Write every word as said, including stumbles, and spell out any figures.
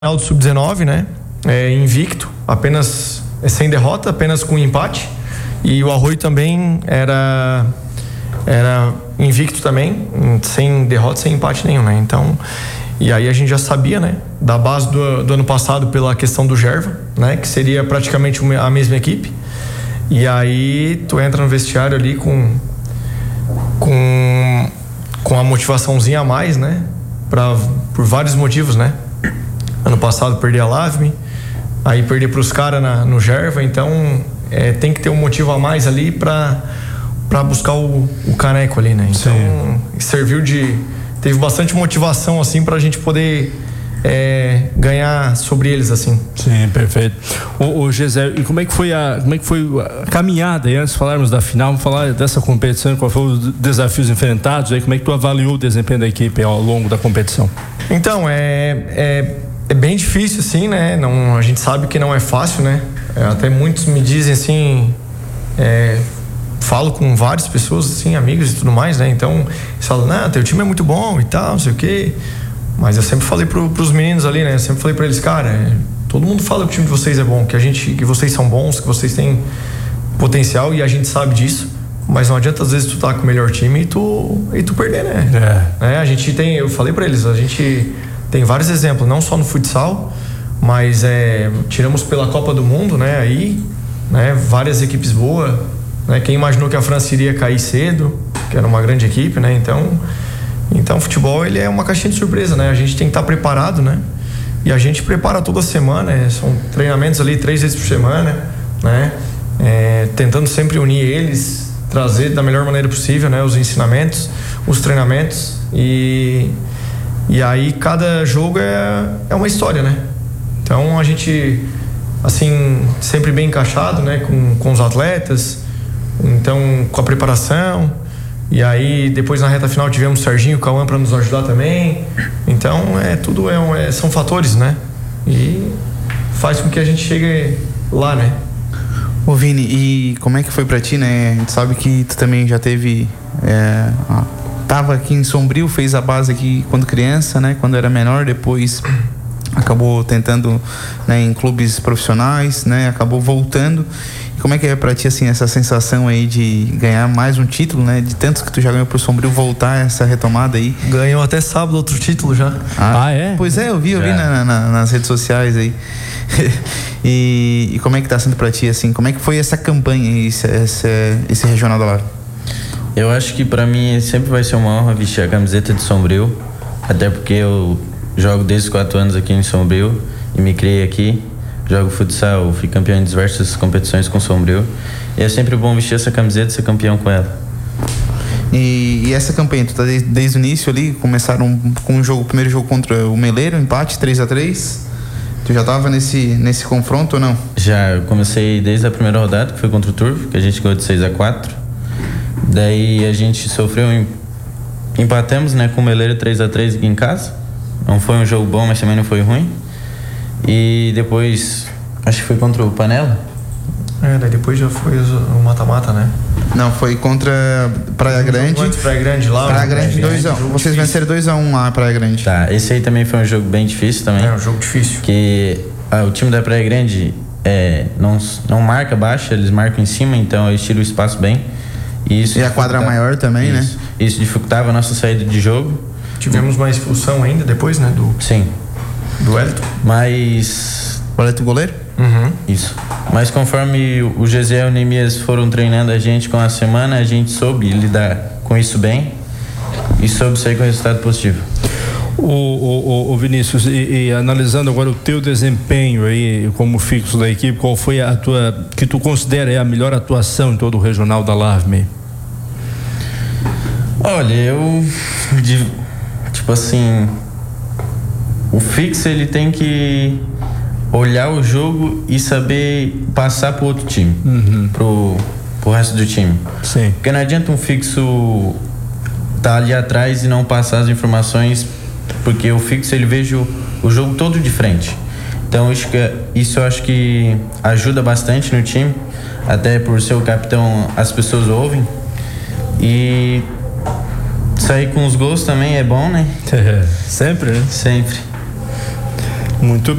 final do sub dezenove, né? É, invicto, apenas sem derrota, apenas com empate. E o Arroio também era era invicto também, sem derrota, sem empate nenhum, né? Então, e aí a gente já sabia, né? Da base do, do ano passado pela questão do Gerva, né? Que seria praticamente a mesma equipe. E aí tu entra no vestiário ali com com com a motivaçãozinha a mais, né? Pra, por vários motivos, né? Ano passado perdi a Lavme, aí perdi para os caras no Gerva, então é, tem que ter um motivo a mais ali para para buscar o, o caneco ali, né? Então Sim. serviu de teve bastante motivação assim para a gente poder é, ganhar sobre eles assim. Sim, perfeito. O, o Gessé, e como é que foi a como é que foi a caminhada aí, antes de falarmos da final, vamos falar dessa competição, qual foram os desafios enfrentados aí, como é que tu avaliou o desempenho da equipe ao longo da competição? Então é, é É bem difícil, assim, né? Não, a gente sabe que não é fácil, né? É, até muitos me dizem, assim... É, falo com várias pessoas, assim, amigos e tudo mais, né? Então, eles falam, não, teu time é muito bom e tal, não sei o quê. Mas eu sempre falei pro, pros meninos ali, né? Eu sempre falei pra eles, cara, é, todo mundo fala que o time de vocês é bom, que, a gente, que vocês são bons, que vocês têm potencial e a gente sabe disso. Mas não adianta, às vezes, tu tá com o melhor time e tu, e tu perder, né? É. É, a gente tem... Eu falei pra eles, a gente... Tem vários exemplos, não só no futsal, mas é, tiramos pela Copa do Mundo, né? Aí, né? Várias equipes boas, né? Quem imaginou que a França iria cair cedo, que era uma grande equipe, né? Então, então o futebol ele é uma caixinha de surpresa, né? A gente tem que estar preparado, né? E a gente prepara toda semana, né? São treinamentos ali três vezes por semana, né? É, tentando sempre unir eles, trazer da melhor maneira possível, né? Os ensinamentos, os treinamentos e E aí cada jogo é, é uma história, né? Então a gente, assim, sempre bem encaixado, né? Com, com os atletas, então com a preparação. E aí depois na reta final tivemos o Serginho e o Cauã para nos ajudar também. Então é tudo, é, é, são fatores, né? E faz com que a gente chegue lá, né? Ô Vini, e como é que foi pra ti, né? A gente sabe que tu também já teve... É, Tava aqui em Sombrio, fez a base aqui quando criança, né? Quando era menor, depois acabou tentando, né, em clubes profissionais, né? Acabou voltando. E como é que é pra ti, assim, essa sensação aí de ganhar mais um título, né? De tantos que tu já ganhou pro Sombrio, voltar essa retomada aí? Ganhou até sábado outro título já. Ah, ah é? Pois é, eu vi, eu vi na, na, nas redes sociais aí. e, e como é que tá sendo pra ti, assim? Como é que foi essa campanha, esse, esse, esse regional da Lavme? Eu acho que pra mim sempre vai ser uma honra vestir a camiseta de Sombrio, até porque eu jogo desde os quatro anos aqui em Sombrio e me criei aqui, jogo futsal, fui campeão em diversas competições com Sombrio e é sempre bom vestir essa camiseta e ser campeão com ela. E, e essa campanha, tu tá desde, desde o início ali, começaram com um jogo, o primeiro jogo contra o Meleiro, empate três a três, tu já tava nesse, nesse confronto ou não? Já, eu comecei desde a primeira rodada, que foi contra o Turvo, que a gente ganhou de seis a quatro. Daí a gente sofreu, empatamos, né, com o Meleiro três a três aqui em casa. Não foi um jogo bom, mas também não foi ruim. E depois, acho que foi contra o Panela. É, daí depois já foi o mata-mata, né? Não, foi contra Praia Grande. Contra Praia Grande lá. Praia Grande dois a um. Vocês venceram dois a um lá, Praia Grande. Tá, esse aí também foi um jogo bem difícil também. É, um jogo difícil. Que ah, o time da Praia Grande é, não, não marca baixa, eles marcam em cima, então eles tiram o espaço bem. E, isso e a quadra maior também, isso, né? Isso dificultava a nossa saída de jogo. Tivemos uma expulsão ainda depois, né? Do, Sim. Do Wellington. Mas... O Wellington goleiro? Uhum. Isso. Mas conforme o Gessé e o Nemias foram treinando a gente com a semana, a gente soube lidar com isso bem e soube sair com resultado positivo. O, o, o Vinícius, e, e analisando agora o teu desempenho aí como fixo da equipe, qual foi a tua, que tu considera aí a melhor atuação em todo o regional da Lavme? Olha, eu de, tipo assim, o fixo ele tem que olhar o jogo e saber passar pro outro time, uhum. pro, pro resto do time. Sim. Porque não adianta um fixo tá ali atrás e não passar as informações, porque o fixo ele veja o, o jogo todo de frente. Então isso, isso eu acho que ajuda bastante no time, até por ser o capitão as pessoas ouvem. E sair com os gols também é bom, né? Sempre, né? Sempre. Muito